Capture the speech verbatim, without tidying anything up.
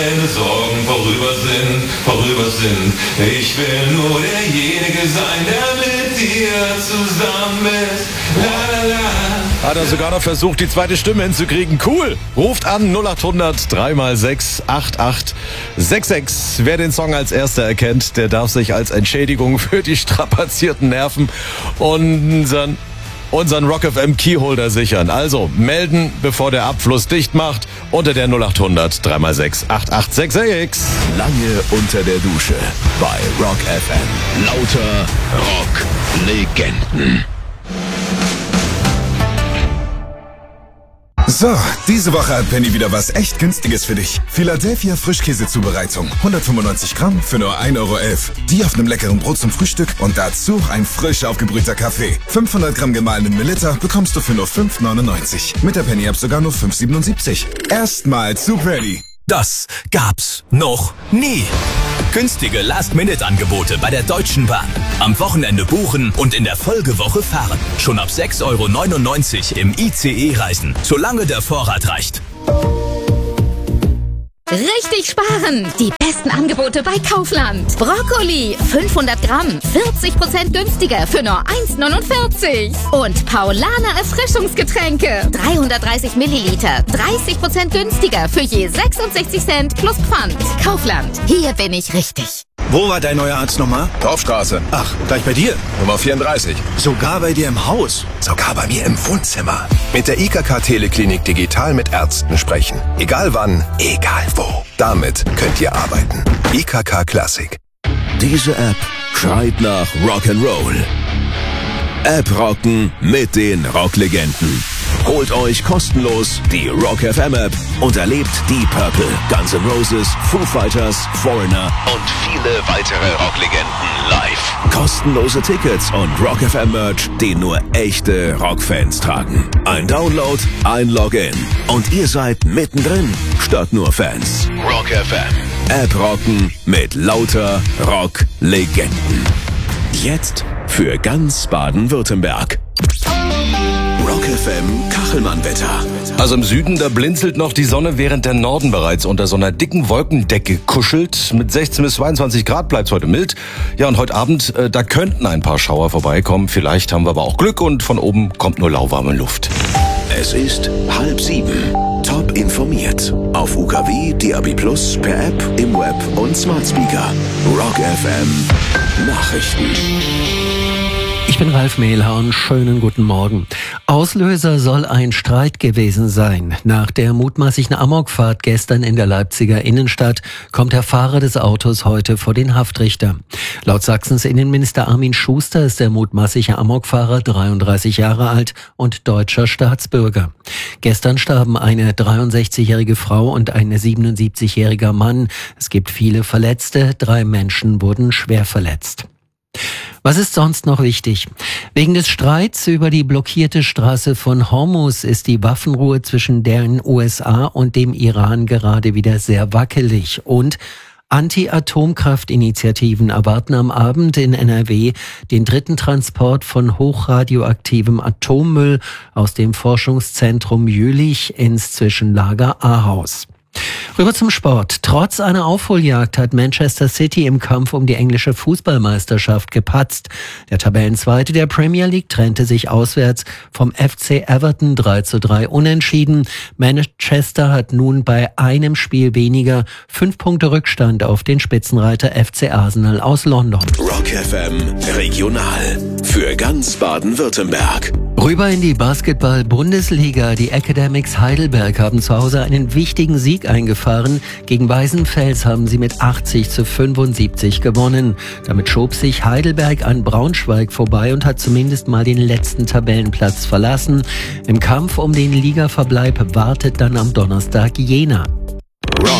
meine Sorgen vorüber sind, vorüber sind. Ich will nur derjenige sein, der mit dir zusammen ist. La la la. Hat er sogar noch versucht, die zweite Stimme hinzukriegen. Cool. Ruft an null acht hundert drei mal sechs acht acht sechs sechs. Wer den Song als erster erkennt, der darf sich als Entschädigung für die strapazierten Nerven unseren, unseren Rock F M Keyholder sichern. Also melden, bevor der Abfluss dicht macht, unter der null acht hundert drei mal sechs acht acht sechs sechs. Lange unter der Dusche bei Rock F M. Lauter Rock-Legenden. So, diese Woche hat Penny wieder was echt Günstiges für dich. Philadelphia Frischkäsezubereitung. hundertfünfundneunzig Gramm für nur ein Euro elf. Die auf einem leckeren Brot zum Frühstück und dazu ein frisch aufgebrühter Kaffee. fünfhundert Gramm gemahlenen Melitta bekommst du für nur fünf neunundneunzig. Mit der Penny-App sogar nur fünf siebenundsiebzig. Erstmal zu Penny. Das gab's noch nie. Günstige Last-Minute-Angebote bei der Deutschen Bahn. Am Wochenende buchen und in der Folgewoche fahren. Schon ab sechs Euro neunundneunzig im I C E reisen, solange der Vorrat reicht. Richtig sparen! Die besten Angebote bei Kaufland. Brokkoli fünfhundert Gramm, vierzig Prozent günstiger für nur eins neunundvierzig. Und Paulaner Erfrischungsgetränke, dreihundertdreißig Milliliter, dreißig Prozent günstiger für je sechsundsechzig Cent plus Pfand. Kaufland, hier bin ich richtig. Wo war dein neuer Arzt nochmal? Dorfstraße. Ach, gleich bei dir. Nummer vierunddreißig. Sogar bei dir im Haus. Sogar bei mir im Wohnzimmer. Mit der I K K Teleklinik digital mit Ärzten sprechen. Egal wann, egal wo. Damit könnt ihr arbeiten. I K K Classic. Diese App schreit nach Rock'n'Roll. App rocken mit den Rocklegenden. Holt euch kostenlos die Rock F M App und erlebt Deep Purple, Guns N' Roses, Foo Fighters, Foreigner und viele weitere Rocklegenden live. Kostenlose Tickets und Rock F M Merch, den nur echte Rockfans tragen. Ein Download, ein Login und ihr seid mittendrin, statt nur Fans. Rock F M. App rocken mit lauter Rocklegenden. Jetzt für ganz Baden-Württemberg. Rock F M Kachelmann-Wetter. Also im Süden, da blinzelt noch die Sonne, während der Norden bereits unter so einer dicken Wolkendecke kuschelt. Mit sechzehn bis zweiundzwanzig Grad bleibt's heute mild. Ja, und heute Abend, äh, da könnten ein paar Schauer vorbeikommen. Vielleicht haben wir aber auch Glück und von oben kommt nur lauwarme Luft. Es ist halb sieben. Top informiert. Auf U K W, D A B plus, per App, im Web und Smart Speaker. Rock F M Nachrichten. Ich bin Ralf Mehlhaar und schönen guten Morgen. Auslöser soll ein Streit gewesen sein. Nach der mutmaßlichen Amokfahrt gestern in der Leipziger Innenstadt kommt der Fahrer des Autos heute vor den Haftrichter. Laut Sachsens Innenminister Armin Schuster ist der mutmaßliche Amokfahrer dreiunddreißig Jahre alt und deutscher Staatsbürger. Gestern starben eine dreiundsechzigjährige Frau und ein siebenundsiebzigjähriger Mann. Es gibt viele Verletzte, drei Menschen wurden schwer verletzt. Was ist sonst noch wichtig? Wegen des Streits über die blockierte Straße von Hormuz ist die Waffenruhe zwischen den U S A und dem Iran gerade wieder sehr wackelig. Und Anti-Atomkraft-Initiativen erwarten am Abend in N R W den dritten Transport von hochradioaktivem Atommüll aus dem Forschungszentrum Jülich ins Zwischenlager Ahaus. Rüber zum Sport. Trotz einer Aufholjagd hat Manchester City im Kampf um die englische Fußballmeisterschaft gepatzt. Der Tabellenzweite der Premier League trennte sich auswärts vom F C Everton drei zu drei unentschieden. Manchester hat nun bei einem Spiel weniger fünf Punkte Rückstand auf den Spitzenreiter F C Arsenal aus London. Rock F M Regional für ganz Baden-Württemberg. Rüber in die Basketball-Bundesliga. Die Academics Heidelberg haben zu Hause einen wichtigen Sieg eingefahren. Gegen Weißenfels haben sie mit achtzig zu fünfundsiebzig gewonnen. Damit schob sich Heidelberg an Braunschweig vorbei und hat zumindest mal den letzten Tabellenplatz verlassen. Im Kampf um den Ligaverbleib wartet dann am Donnerstag Jena.